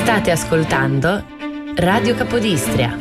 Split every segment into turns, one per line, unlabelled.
State ascoltando Radio Capodistria.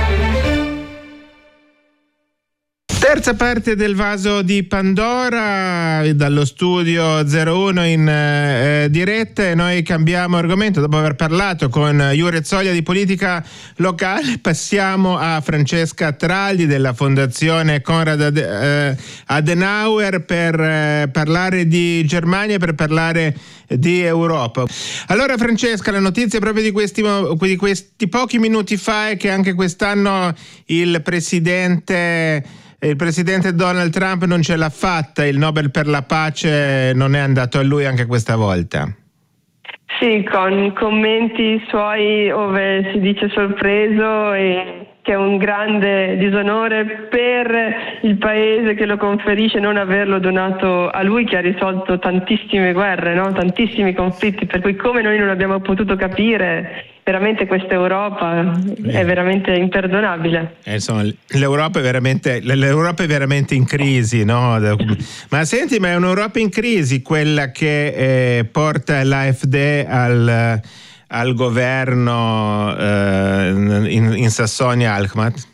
Terza parte del Vaso di Pandora dallo studio 01 in diretta, e noi cambiamo argomento. Dopo aver parlato con Jure Zoglia di politica locale, passiamo a Francesca Traldi della Fondazione Konrad Adenauer per parlare di Germania, per parlare di Europa. Allora Francesca, la notizia proprio di questi pochi minuti fa è che anche quest'anno il presidente Donald Trump non ce l'ha fatta, il Nobel per la pace non è andato a lui anche questa volta.
Sì, con commenti suoi dove si dice sorpreso e che è un grande disonore per il paese che lo conferisce non averlo donato a lui, che ha risolto tantissime guerre, no? Tantissimi conflitti, per cui come noi non abbiamo potuto capire veramente questa Europa è veramente imperdonabile.
Insomma, l'Europa è veramente in crisi, no? Ma senti, ma è un'Europa in crisi quella che porta l'AfD al governo in Sassonia-Anhalt?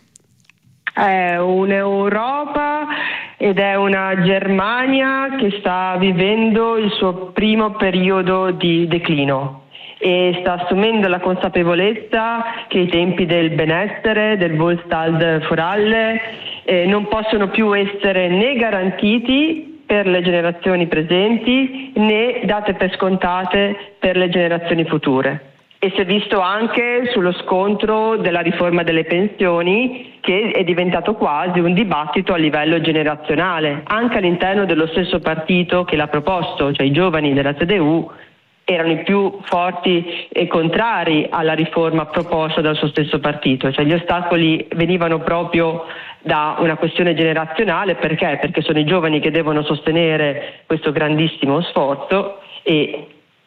È un'Europa ed è una Germania che sta vivendo il suo primo periodo di declino e sta assumendo la consapevolezza che i tempi del benessere, del Wohlstand für alle, non possono più essere né garantiti per le generazioni presenti né date per scontate per le generazioni future. E si è visto anche sullo scontro della riforma delle pensioni, che è diventato quasi un dibattito a livello generazionale, anche all'interno dello stesso partito che l'ha proposto, cioè i giovani della CDU erano i più forti e contrari alla riforma proposta dal suo stesso partito, cioè gli ostacoli venivano proprio da una questione generazionale. Perché? Perché sono i giovani che devono sostenere questo grandissimo sforzo e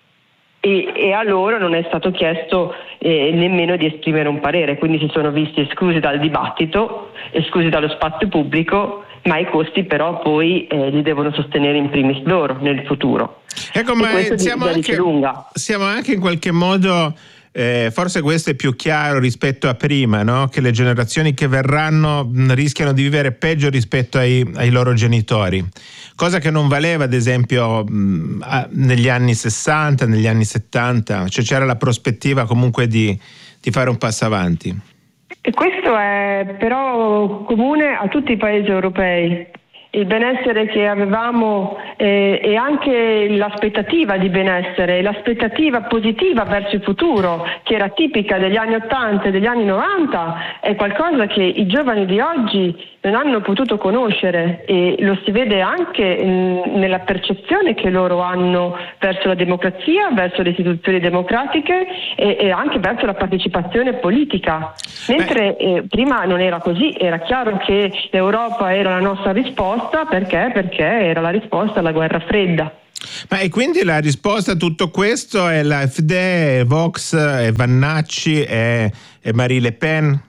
a loro non è stato chiesto nemmeno di esprimere un parere, quindi si sono visti esclusi dal dibattito, esclusi dallo spazio pubblico, ma i costi però poi li devono sostenere in primis loro nel futuro.
Ecco, ma siamo anche in qualche modo, forse questo è più chiaro rispetto a prima, no? Che le generazioni che verranno rischiano di vivere peggio rispetto ai loro genitori, cosa che non valeva ad esempio negli anni 60, negli anni 70, cioè c'era la prospettiva comunque di fare un passo avanti.
E questo è però comune a tutti i paesi europei. Il benessere che avevamo e anche l'aspettativa di benessere, l'aspettativa positiva verso il futuro, che era tipica degli anni 80 e degli anni 90, è qualcosa che i giovani di oggi non hanno potuto conoscere, e lo si vede anche nella percezione che loro hanno verso la democrazia, verso le istituzioni democratiche e anche verso la partecipazione politica. Mentre prima non era così, era chiaro che l'Europa era la nostra risposta. Perché? Perché era la risposta alla guerra fredda.
Ma e quindi la risposta a tutto questo è l'AfD, è Vox, è Vannacci, è Marie Le Pen?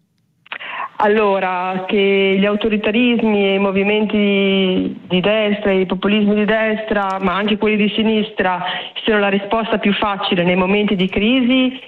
Allora, che gli autoritarismi e i movimenti di destra, i populismi di destra, ma anche quelli di sinistra, siano la risposta più facile nei momenti di crisi,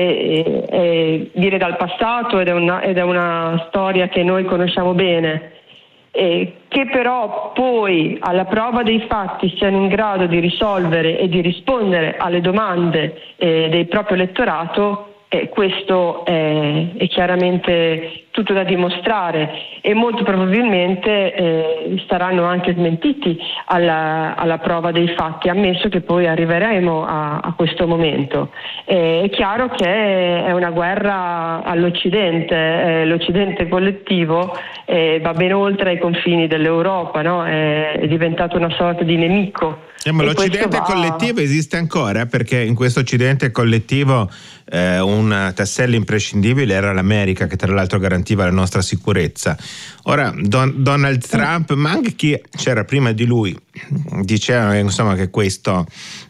viene dal passato ed è una storia che noi conosciamo bene. Che però poi alla prova dei fatti siano in grado di risolvere e di rispondere alle domande del proprio elettorato, questo è chiaramente tutto da dimostrare e molto probabilmente saranno anche smentiti alla prova dei fatti, ammesso che poi arriveremo a questo momento. È chiaro che è una guerra all'Occidente, l'Occidente collettivo va ben oltre ai confini dell'Europa, no? È diventato una sorta di nemico.
Ma l'Occidente collettivo esiste ancora, perché in questo Occidente collettivo un tassello imprescindibile era l'America, che tra l'altro garantiva la nostra sicurezza. Ora Donald Trump, ma anche chi c'era prima di lui, diceva insomma che questa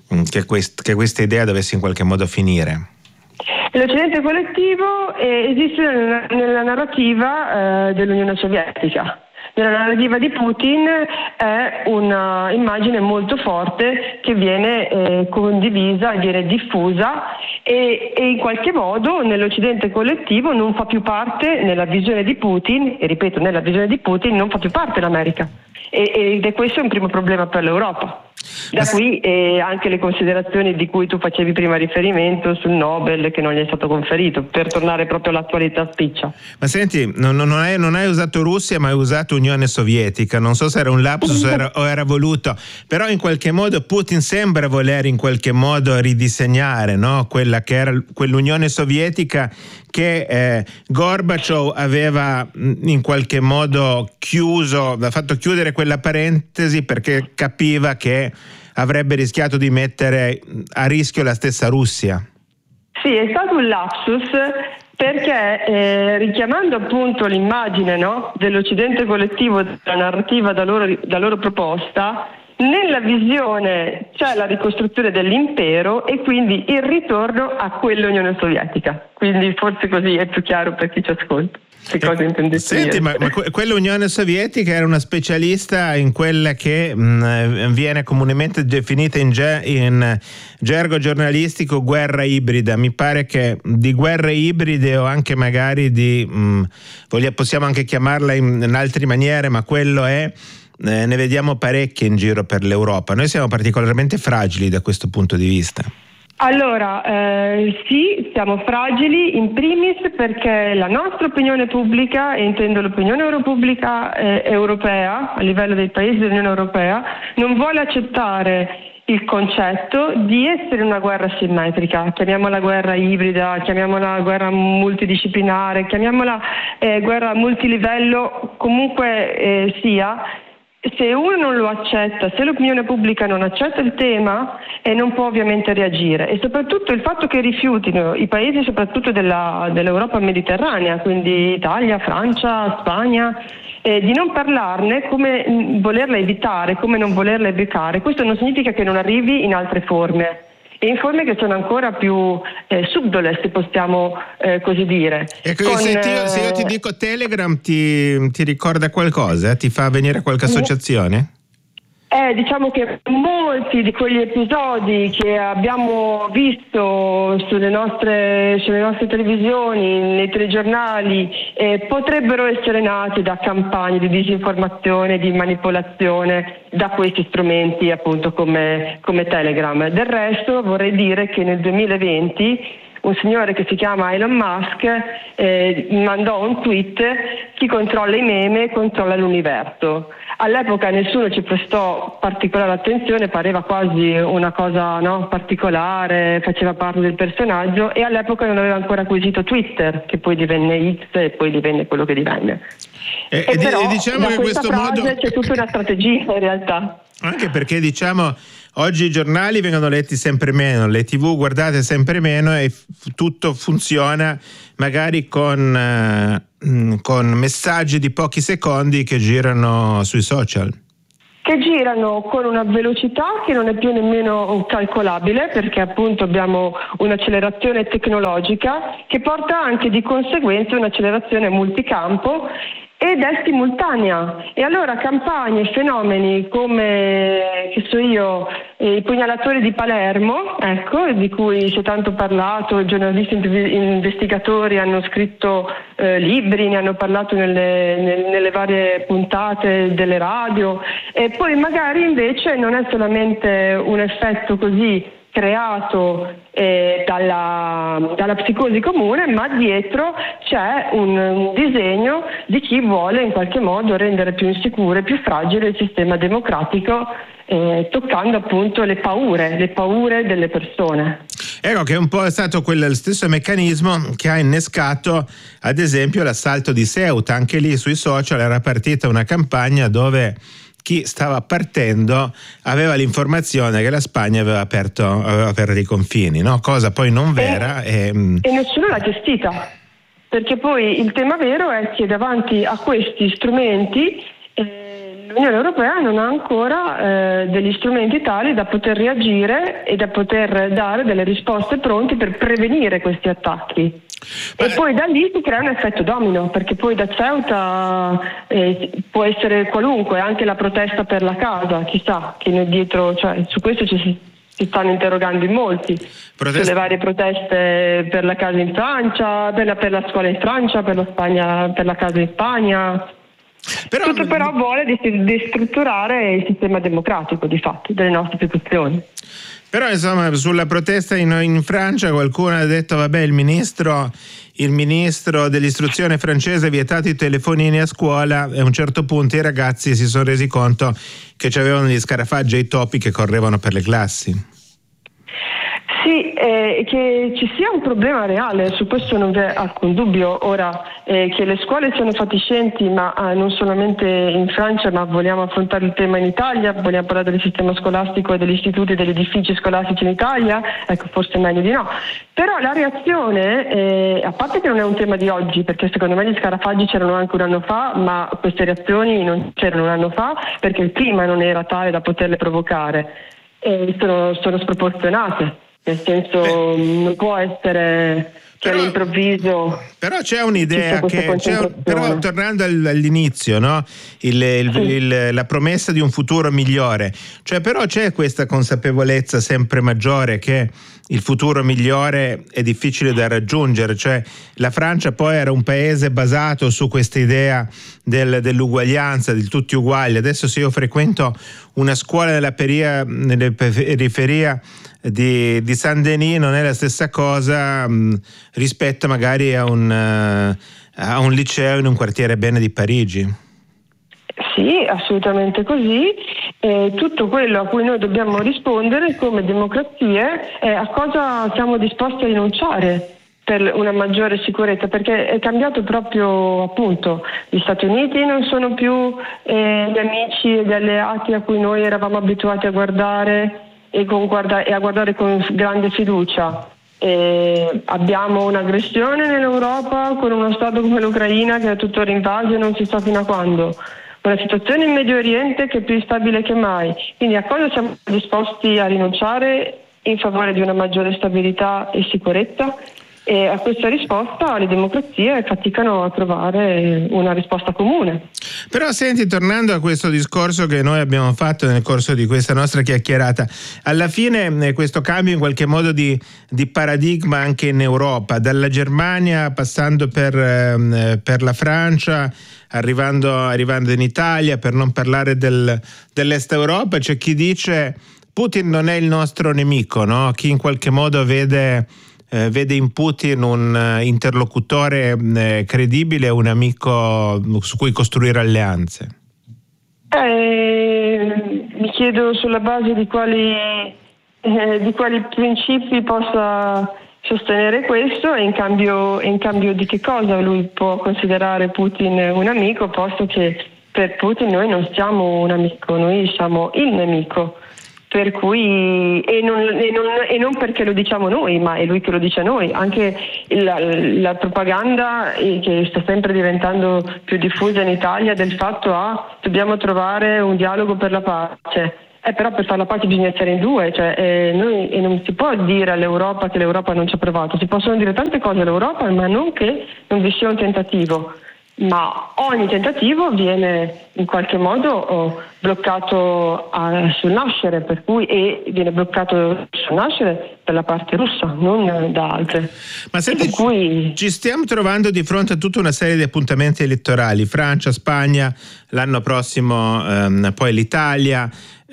idea dovesse in qualche modo finire.
L'Occidente collettivo esiste nella narrativa dell'Unione Sovietica. Nella narrativa di Putin è una immagine molto forte che viene condivisa, viene diffusa e in qualche modo nell'Occidente collettivo non fa più parte, nella visione di Putin, e ripeto, nella visione di Putin non fa più parte l'America, ed è questo un primo problema per l'Europa. Da qui anche le considerazioni di cui tu facevi prima riferimento sul Nobel che non gli è stato conferito, per tornare proprio all'attualità spiccia.
Ma senti, non hai usato Russia, ma hai usato Unione Sovietica. Non so se era un lapsus o era voluto, però in qualche modo Putin sembra voler in qualche modo ridisegnare, no? Quella che era quell'Unione Sovietica che Gorbaciov aveva in qualche modo aveva fatto chiudere quella parentesi perché capiva che avrebbe rischiato di mettere a rischio la stessa Russia.
Sì, è stato un lapsus perché richiamando appunto l'immagine, no, dell'Occidente collettivo, della narrativa da loro proposta, nella visione c'è la ricostruzione dell'impero e quindi il ritorno a quell'Unione Sovietica. Quindi forse così è più chiaro per chi ci ascolta. Che cosa intendete dire?
Senti, ma quell'Unione Sovietica era una specialista in quella che viene comunemente definita in gergo giornalistico guerra ibrida. Mi pare che di guerre ibride o anche magari possiamo anche chiamarla in altre maniere, ma quello è, ne vediamo parecchie in giro per l'Europa. Noi siamo particolarmente fragili da questo punto di vista.
Allora, sì, siamo fragili in primis perché la nostra opinione pubblica, e intendo l'opinione europea, a livello dei paesi dell'Unione Europea, non vuole accettare il concetto di essere una guerra simmetrica, chiamiamola guerra ibrida, chiamiamola guerra multidisciplinare, chiamiamola guerra multilivello, comunque sia. Se uno non lo accetta, se l'opinione pubblica non accetta il tema, non può ovviamente reagire, e soprattutto il fatto che rifiutino i paesi soprattutto dell'Europa mediterranea, quindi Italia, Francia, Spagna, di non parlarne, come volerla evitare, come non volerla beccare, questo non significa che non arrivi in altre forme. E in forme che sono ancora più subdole, se possiamo così dire.
Ecco, se io ti dico Telegram, ti ricorda qualcosa? Ti fa venire qualche associazione?
Diciamo che molti di quegli episodi che abbiamo visto sulle nostre televisioni, nei telegiornali, potrebbero essere nati da campagne di disinformazione, di manipolazione da questi strumenti appunto come Telegram. Del resto vorrei dire che nel 2020 un signore che si chiama Elon Musk mandò un tweet: chi controlla i meme controlla l'universo. All'epoca nessuno ci prestò particolare attenzione, pareva quasi una cosa, no, particolare, faceva parte del personaggio, e all'epoca non aveva ancora acquisito Twitter, che poi divenne X e poi divenne quello che divenne. Però
diciamo
da
che
questa
questo
frase
modo
c'è tutta una strategia in realtà.
Anche perché diciamo oggi i giornali vengono letti sempre meno, le TV guardate sempre meno e tutto funziona magari con messaggi di pochi secondi che girano sui social.
Che girano con una velocità che non è più nemmeno calcolabile, perché appunto abbiamo un'accelerazione tecnologica che porta anche di conseguenza un'accelerazione multicampo ed è simultanea, e allora campagne e fenomeni come, che so io, i pugnalatori di Palermo, ecco, di cui si è tanto parlato, giornalisti investigatori hanno scritto libri, ne hanno parlato nelle varie puntate delle radio, e poi magari invece non è solamente un effetto così creato dalla psicosi comune, ma dietro c'è un disegno di chi vuole in qualche modo rendere più insicuro e più fragile il sistema democratico, toccando appunto le paure delle persone.
Ecco che un po' è stato quello stesso meccanismo che ha innescato ad esempio l'assalto di Ceuta. Anche lì sui social era partita una campagna dove chi stava partendo aveva l'informazione che la Spagna aveva aperto i confini, no? Cosa poi non vera. E
nessuno l'ha gestita, perché poi il tema vero è che davanti a questi strumenti l'Unione Europea non ha ancora degli strumenti tali da poter reagire e da poter dare delle risposte pronte per prevenire questi attacchi. E poi da lì si crea un effetto domino, perché poi da Ceuta può essere qualunque, anche la protesta per la casa, chissà che dietro, cioè su questo ci si stanno interrogando in molti sulle varie proteste per la casa in Francia, per la scuola in Francia, per la casa in Spagna. Tutto però vuole destrutturare il sistema democratico di fatto delle nostre istituzioni.
Però insomma sulla protesta in Francia qualcuno ha detto vabbè il ministro dell'istruzione francese ha vietato i telefonini a scuola e a un certo punto i ragazzi si sono resi conto che c'avevano gli scarafaggi e i topi che correvano per le classi.
Sì, che ci sia un problema reale, su questo non c'è alcun dubbio. Ora, che le scuole siano fatiscenti, ma non solamente in Francia, ma vogliamo affrontare il tema in Italia, vogliamo parlare del sistema scolastico e degli istituti e degli edifici scolastici in Italia, ecco, forse è meglio di no. Però la reazione, a parte che non è un tema di oggi, perché secondo me gli scarafaggi c'erano anche un anno fa, ma queste reazioni non c'erano un anno fa, perché il clima non era tale da poterle provocare, e sono sproporzionate. Nel senso, non può essere che all'improvviso.
Però c'è un'idea però tornando all'inizio, no? La promessa di un futuro migliore, cioè però c'è questa consapevolezza sempre maggiore che il futuro migliore è difficile da raggiungere, cioè la Francia poi era un paese basato su questa idea dell'uguaglianza, di tutti uguali. Adesso se io frequento una scuola nella periferia di Saint-Denis non è la stessa cosa rispetto magari a un liceo in un quartiere bene di Parigi.
Sì, assolutamente così. Tutto quello a cui noi dobbiamo rispondere come democrazie è a cosa siamo disposti a rinunciare per una maggiore sicurezza, perché è cambiato proprio, appunto, gli Stati Uniti non sono più gli amici e gli alleati a cui noi eravamo abituati a guardare e a guardare con grande fiducia. Abbiamo un'aggressione nell'Europa con uno Stato come l'Ucraina che è tuttora invaso e non si sa fino a quando. Una situazione in Medio Oriente che è più instabile che mai. Quindi a cosa siamo disposti a rinunciare in favore di una maggiore stabilità e sicurezza? E a questa risposta le democrazie faticano a trovare una risposta comune.
Però senti, tornando a questo discorso che noi abbiamo fatto nel corso di questa nostra chiacchierata, alla fine questo cambio in qualche modo di paradigma anche in Europa, dalla Germania passando per la Francia, arrivando in Italia, per non parlare dell'Est Europa, c'è chi dice Putin non è il nostro nemico, no? Chi in qualche modo vede in Putin un interlocutore credibile, un amico su cui costruire alleanze?
Mi chiedo sulla base di quali principi possa sostenere questo e in cambio di che cosa lui può considerare Putin un amico, posto che per Putin noi non siamo un amico, noi siamo il nemico. Per cui e non perché lo diciamo noi, ma è lui che lo dice a noi. Anche la propaganda che sta sempre diventando più diffusa in Italia del fatto dobbiamo trovare un dialogo per la pace. Però per fare la pace bisogna essere in due, e non si può dire all'Europa che l'Europa non ci ha provato. Si possono dire tante cose all'Europa, ma non che non vi sia un tentativo. Ma ogni tentativo viene in qualche modo bloccato sul nascere, viene bloccato sul nascere per la parte russa, non da altre.
Ma senti, ci stiamo trovando di fronte a tutta una serie di appuntamenti elettorali, Francia, Spagna, l'anno prossimo poi l'Italia.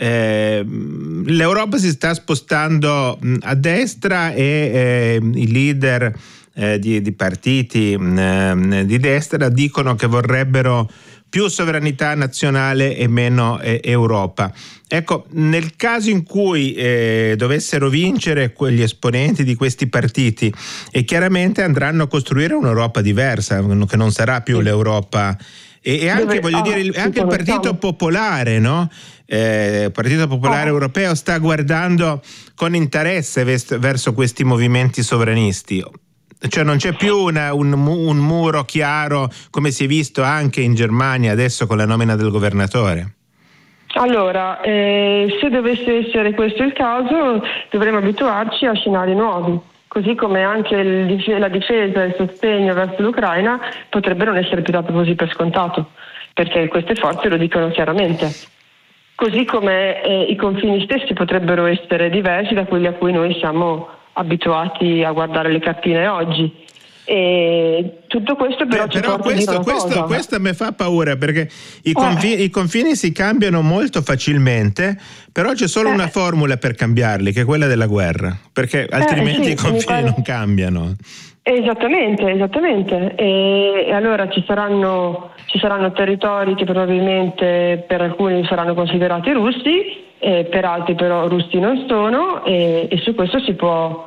L'Europa si sta spostando a destra e i leader di partiti di destra dicono che vorrebbero più sovranità nazionale e meno Europa. Ecco, nel caso in cui dovessero vincere quegli esponenti di questi partiti, e chiaramente andranno a costruire un'Europa diversa, che non sarà più l'Europa, e anche anche il Partito Popolare, no? Il Partito Popolare Europeo sta guardando con interesse verso questi movimenti sovranisti. Cioè non c'è più un muro chiaro come si è visto anche in Germania adesso con la nomina del governatore.
Allora, se dovesse essere questo il caso, dovremo abituarci a scenari nuovi, così come anche la difesa e il sostegno verso l'Ucraina potrebbero non essere più dato così per scontato, perché queste forze lo dicono chiaramente. così come i confini stessi potrebbero essere diversi da quelli a cui noi siamo abituati a guardare le cartine oggi. E tutto questo però ci porta a dire una cosa.
Questo mi fa paura, perché i confini si cambiano molto facilmente, però c'è solo una formula per cambiarli, che è quella della guerra, perché altrimenti i confini non cambiano.
Esattamente. E allora ci saranno territori che probabilmente per alcuni saranno considerati russi, per altri però russi non sono, e su questo si può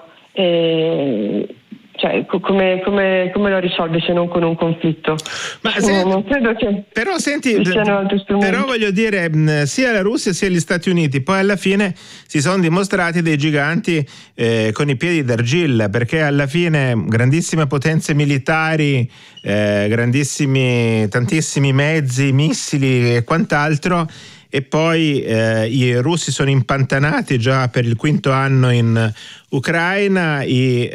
come lo risolvi se non con un conflitto? Non credo che
però senti,
però
voglio dire, sia la Russia sia gli Stati Uniti poi alla fine si sono dimostrati dei giganti con i piedi d'argilla, perché alla fine grandissime potenze militari, tantissimi mezzi, missili e quant'altro, e poi i russi sono impantanati già per il quinto anno in Ucraina,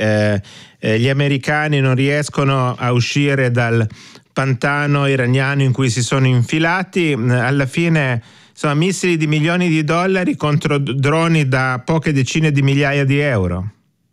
gli americani non riescono a uscire dal pantano iraniano in cui si sono infilati, alla fine sono missili di milioni di dollari contro droni da poche decine di migliaia di euro.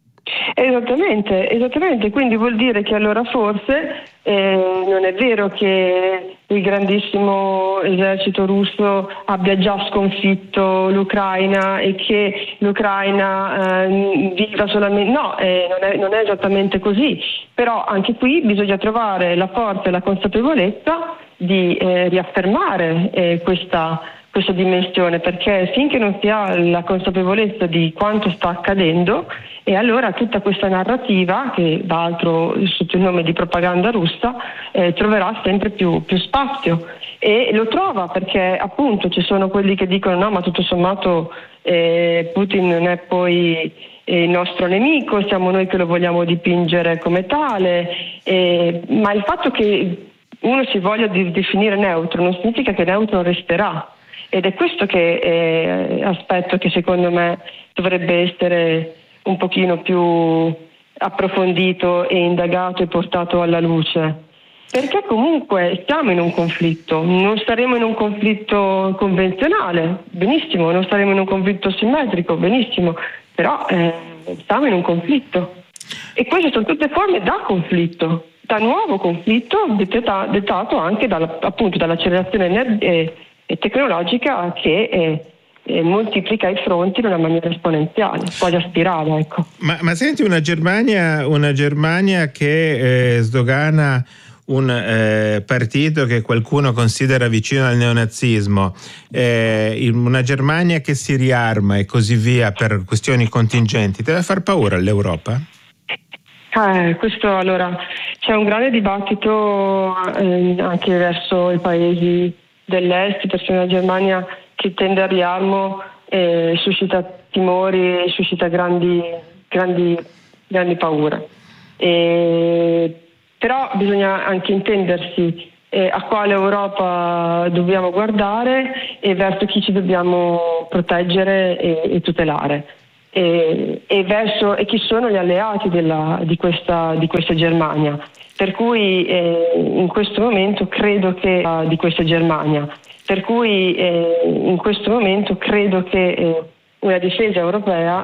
Esattamente, quindi vuol dire che allora forse non è vero che il grandissimo esercito russo abbia già sconfitto l'Ucraina e che l'Ucraina viva solamente, non è esattamente così, però anche qui bisogna trovare la forza e la consapevolezza di riaffermare questa dimensione, perché finché non si ha la consapevolezza di quanto sta accadendo, e allora tutta questa narrativa, che va altro sotto il nome di propaganda russa, troverà sempre più spazio, e lo trova perché appunto ci sono quelli che dicono no, ma tutto sommato Putin non è poi il nostro nemico, siamo noi che lo vogliamo dipingere come tale, ma il fatto che uno si voglia definire neutro non significa che neutro resterà. Ed è questo che aspetto che secondo me dovrebbe essere un pochino più approfondito e indagato e portato alla luce. Perché comunque siamo in un conflitto, non staremo in un conflitto convenzionale, benissimo, non staremo in un conflitto simmetrico, benissimo, però siamo in un conflitto. E queste sono tutte forme da conflitto, da nuovo conflitto dettato anche dall'accelerazione tecnologica che moltiplica i fronti in una maniera esponenziale, quasi a spirale, ecco.
Ma senti, una Germania che sdogana un partito che qualcuno considera vicino al neonazismo, una Germania che si riarma e così via per questioni contingenti, deve far paura all'Europa?
Questo allora c'è un grande dibattito anche verso i paesi dell'est, perché una Germania che tende al riarmo suscita timori, suscita grandi paure. Però bisogna anche intendersi a quale Europa dobbiamo guardare e verso chi ci dobbiamo proteggere e tutelare. E chi sono gli alleati di questa Germania. Per cui in questo momento credo che di questa Germania. Per cui in questo momento credo che una difesa europea